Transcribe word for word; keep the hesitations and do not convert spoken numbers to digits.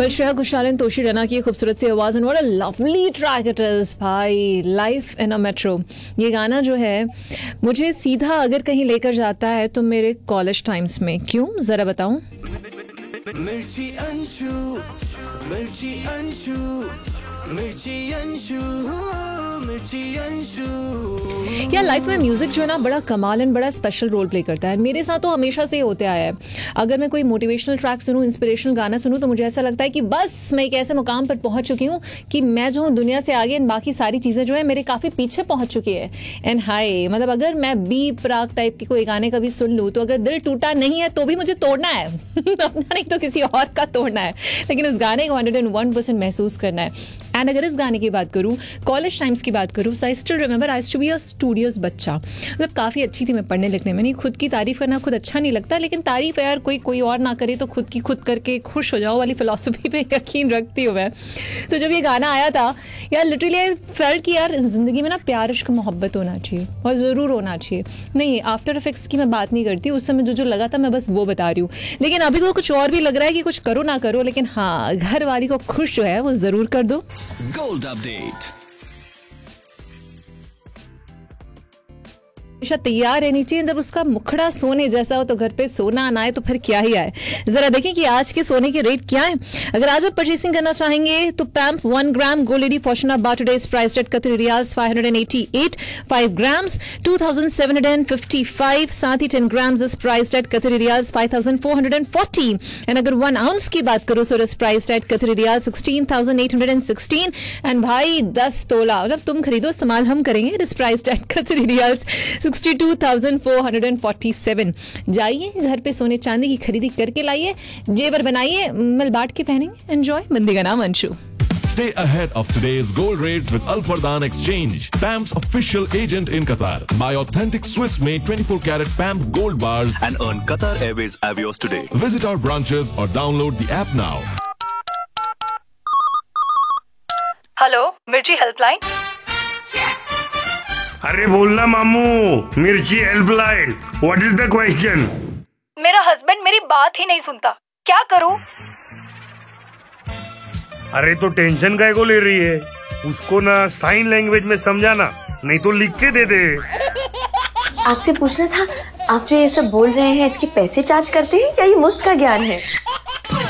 Well Shreya Ghoshal and Toshi Raina की खूबसूरत सी आवाज़ and what a lovely track it is भाई, लाइफ इन अ मेट्रो। ये गाना जो है मुझे सीधा अगर कहीं लेकर जाता है तो मेरे कॉलेज टाइम्स में। क्यों ज़रा बताऊं? मिर्ची अंशु, मिर्ची अंशु, मिर्ची अंशु, मिर्ची अंशु। यार लाइफ में म्यूजिक जो है ना बड़ा कमाल एंड बड़ा स्पेशल रोल प्ले करता है। मेरे साथ तो हमेशा से होते आया है। अगर मैं कोई मोटिवेशनल ट्रैक सुनूं, इंस्पिरेशनल गाना सुनूं तो मुझे ऐसा लगता है कि बस मैं एक ऐसे मुकाम पर पहुंच चुकी हूं कि मैं जो हूं दुनिया से आगे एंड बाकी सारी चीज़ें जो है मेरे काफ़ी पीछे पहुंच चुकी है। एंड हाय मतलब अगर मैं बी प्राक टाइप की कोई गाने कभी सुन लूँ तो अगर दिल टूटा नहीं है तो भी मुझे तोड़ना है अपना नहीं तो किसी और का तोड़ना है, लेकिन उस गाने को हंड्रेड एंड वन परसेंट महसूस करना है। एंड अगर इस गाने की बात करूँ, कॉलेज टाइम्स की बात करूँ, I still remember I to be a studious बच्चा। मतलब काफ़ी अच्छी थी मैं पढ़ने लिखने में। नहीं, खुद की तारीफ करना खुद अच्छा नहीं लगता, लेकिन तारीफ यार कोई कोई और ना करे तो खुद की खुद करके खुश हो जाओ वाली फिलॉसफी पे यकीन रखती हूँ मैं। तो जब ये गाना आया था यार लिटरली आई फेल्ट कि यार ज़िंदगी में ना प्यार इश्क मोहब्बत होना चाहिए और ज़रूर होना चाहिए। नहीं, आफ्टर इफेक्ट्स की मैं बात नहीं करती, उस समय जो जो लगा था मैं बस वो बता रही हूँ। लेकिन अभी तो कुछ और भी लग रहा है कि कुछ करो ना करो, लेकिन हाँ घर वाली को खुश जो है वो ज़रूर कर दो। Gold update. हमेशा तैयार रहनी चाहिए। जब उसका मुखड़ा सोने जैसा हो तो घर पे सोना ना आए तो फिर क्या ही आए। जरा देखें कि आज के सोने के रेट क्या है। अगर आज आप परचेसिंग करना चाहेंगे तो पैम्प one gram gold lady Fortuna today is priced eight कतरी riyals five hundred eighty eight, five grams two thousand seven hundred fifty five, साथ ही ten grams is priced eight कतरी riyals five thousand four hundred forty. And अगर one ounce की बात करो so it is priced eight कतरी riyals sixteen thousand eight hundred sixteen. And भाई दस तोला मतलब तुम खरीदो इस्तेमाल हम करेंगे, इट इज प्राइस्ड एट कतरी riyals sixty two thousand four hundred forty seven. जाइए घर पे सोने चांदी की खरीदी करके लाइए, जेवर बनाइए, मिल बांट के पहनेंगे। एंजॉय। बंदी का नाम Anshu. Stay ahead of today's gold rates with Al Fardan Exchange, P A M's official agent in Qatar. Buy authentic Swiss-made twenty-four carat P A M gold bars and earn Qatar Airways Avios today. Visit our branches or download the app now. Hello, मिर्ची helpline. अरे बोलना मामू, मिर्ची helpline, what is the question? मेरा husband मेरी बात ही नहीं सुनता, क्या करूं? अरे तो टेंशन काहे को ले रही है? उसको ना साइन लैंग्वेज में समझाना, नहीं तो लिख के दे दे। आपसे पूछना था, आप जो ये सब बोल रहे हैं इसके पैसे चार्ज करते हैं या ये मुफ्त का ज्ञान है?